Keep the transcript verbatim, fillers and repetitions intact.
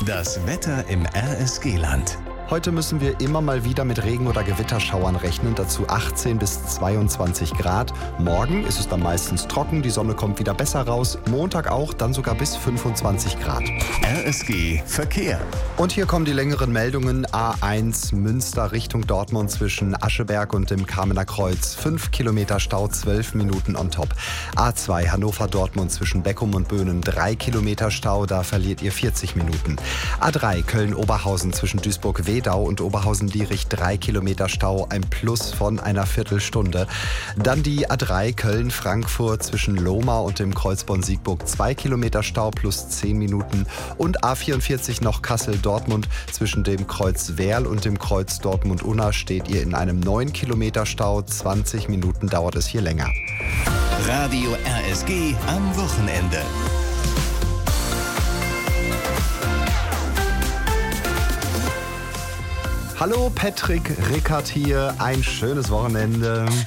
Das Wetter im R S G-Land. Heute müssen wir immer mal wieder mit Regen- oder Gewitterschauern rechnen, dazu achtzehn bis zweiundzwanzig Grad. Morgen ist es dann meistens trocken, die Sonne kommt wieder besser raus. Montag auch, dann sogar bis fünfundzwanzig Grad. R S G Verkehr. Und hier kommen die längeren Meldungen. A eins Münster Richtung Dortmund zwischen Ascheberg und dem Kamener Kreuz. fünf Kilometer Stau, zwölf Minuten on top. A zwei Hannover-Dortmund zwischen Beckum und Böhnen. drei Kilometer Stau, da verliert ihr vierzig Minuten. A drei Köln-Oberhausen zwischen Duisburg-Wedau und Oberhausen-Lierich. drei Kilometer Stau, ein Plus von einer Viertelstunde. Dann die A drei Köln-Frankfurt zwischen Lohmar und dem Kreuz Bonn-Siegburg. zwei Kilometer Stau plus zehn Minuten. Und A vierundvierzig noch Kassel-Dortmund zwischen dem Kreuz Werl und dem Kreuz Dortmund-Unna steht ihr in einem neun Kilometer Stau. zwanzig Minuten dauert es hier länger. Radio R S G am Wochenende. Hallo, Patrick Rickert hier. Ein schönes Wochenende.